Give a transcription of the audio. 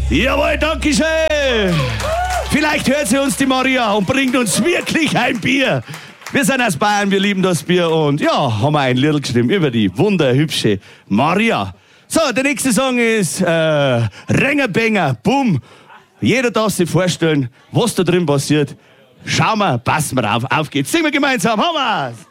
Jawohl, danke schön. Vielleicht hört sie uns die Maria und bringt uns wirklich ein Bier. Wir sind aus Bayern, wir lieben das Bier und ja, haben wir ein Lied geschrieben über die wunderhübsche Maria. So, der nächste Song ist Rängerbanger, Boom. Jeder darf sich vorstellen, was da drin passiert. Schauen wir, passen wir auf, auf geht's. Singen wir gemeinsam, haben wir's!